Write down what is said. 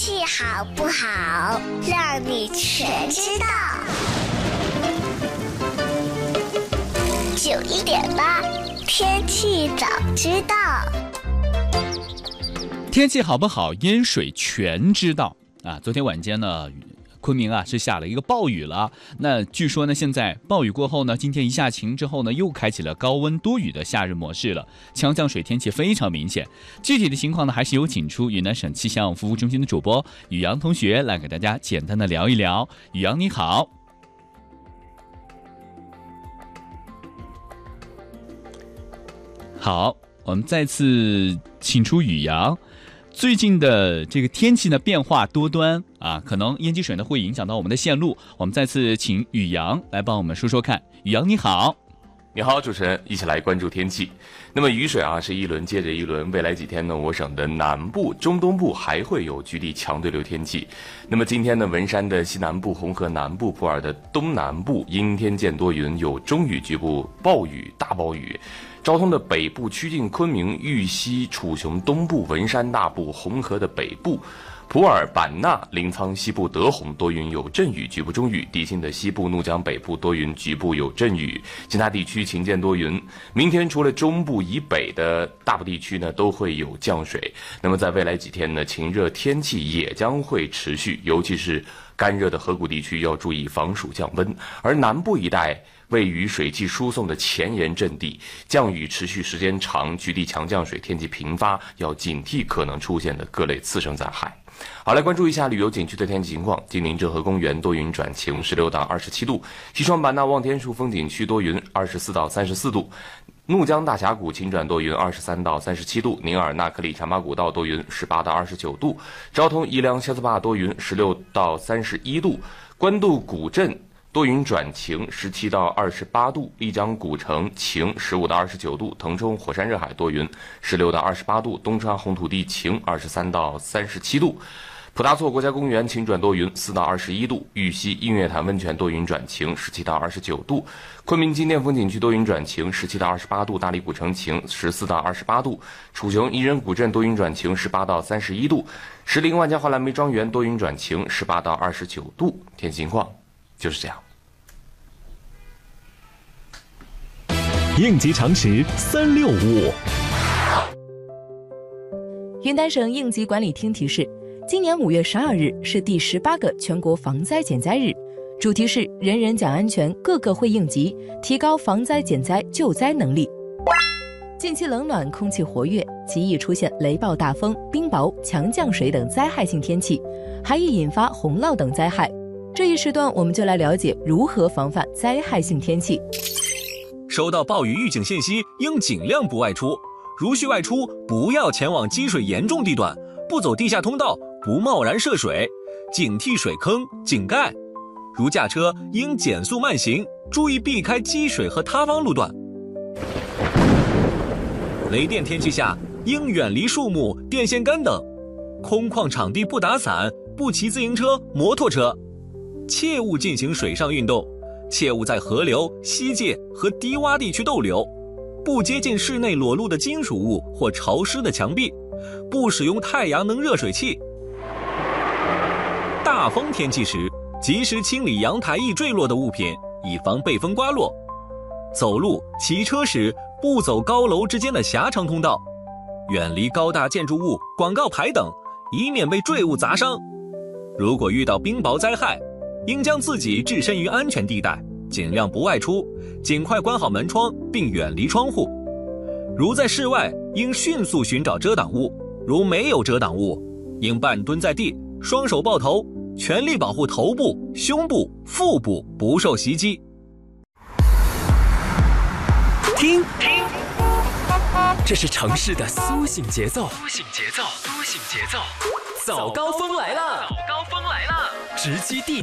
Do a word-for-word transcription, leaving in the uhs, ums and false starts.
气好不好，让你全知道。九一点八，天气早知道。 天气好不好，淹水全知道啊！昨天晚间呢，昆明啊是下了一个暴雨了。那据说呢，现在暴雨过后呢，今天一下晴之后呢，又开启了高温多雨的夏日模式了，强降水天气非常明显。具体的情况呢，还是有请出云南省气象服务中心的主播宇阳同学来给大家简单的聊一聊。宇阳你好。好，我们再次请出宇阳。最近的这个天气呢变化多端啊，可能淹积水呢会影响到我们的线路。我们再次请宇阳来帮我们说说看。宇阳你好。 你好，主持人，一起来关注天气。那么雨水啊是一轮接着一轮，未来几天呢，我省的南部、中东部还会有局地强对流天气。那么今天呢，文山的西南部、红河南部、普洱的东南部阴天见多云，有中雨局部暴雨、大暴雨。昭通的北部趋近昆明、玉溪、楚雄东部、文山大部、红河的北部。普洱、版纳、临沧西部、德宏多云有阵雨，局部中雨；迪庆的西部、怒江北部多云，局部有阵雨。其他地区晴间多云。明天除了中部以北的大部地区呢，都会有降水。那么在未来几天呢，晴热天气也将会持续，尤其是干热的河谷地区要注意防暑降温。而南部一带位于水汽输送的前沿阵地，降雨持续时间长，局地强降水天气频发，要警惕可能出现的各类次生灾害。好，来关注一下旅游景区的天气情况。金陵浙河公园多云转晴，十六到二十七度；西双版纳望天树风景区多云，二十四到三十四度；怒江大峡谷晴转多云，二十三到三十七度；宁尔纳克里茶马古道多云，十八到二十九度；昭通宜良肖斯坝多云，十六到三十一度；官渡古镇多云转晴，十七到二十八度；丽江古城晴，十五到二十九度；腾冲火山热海多云，十六到二十八度；东川红土地晴，二十三到三十七度；普达措国家公园晴转多云，四到二十一度；玉溪映月潭温泉多云转晴，十七到二十九度；昆明金殿风景区多云转晴，十七到二十八度；大理古城晴，十四到二十八度；楚雄宜人古镇多云转晴，十八到三十一度；石林万家华蓝莓庄园多云转晴，十八到二十九度。天气情况就是这样。 应急常识三六五。 云南省应急管理厅提示，今年五月十二日是第十八个全国防灾减灾日，主题是人人讲安全，个个会应急，提高防灾减灾救灾能力。近期冷暖空气活跃，极易出现雷暴大风、冰雹、强降水等灾害性天气，还易引发洪涝等灾害。这一时段我们就来了解如何防范灾害性天气。 收到暴雨预警信息，应尽量不外出。如需外出，不要前往积水严重地段，不走地下通道，不贸然涉水，警惕水坑、井盖。如驾车，应减速慢行，注意避开积水和塌方路段。雷电天气下，应远离树木、电线杆等。空旷场地不打伞，不骑自行车、摩托车。切勿进行水上运动。切勿在河流、溪涧和低洼地区逗留，不接近室内裸露的金属物或潮湿的墙壁，不使用太阳能热水器。大风天气时，及时清理阳台易坠落的物品，以防被风刮落。走路、骑车时，不走高楼之间的狭长通道，远离高大建筑物、广告牌等，以免被坠物砸伤。如果遇到冰雹灾害，应将自己置身于安全地带，尽量不外出，尽快关好门窗并远离窗户。如在室外，应迅速寻找遮挡物，如没有遮挡物，应半蹲在地，双手抱头，全力保护头部、胸部、腹部不受袭击。 听，听，这是城市的苏醒节奏，苏醒节奏，苏醒节奏。早高峰来了，早高峰来了，直击地。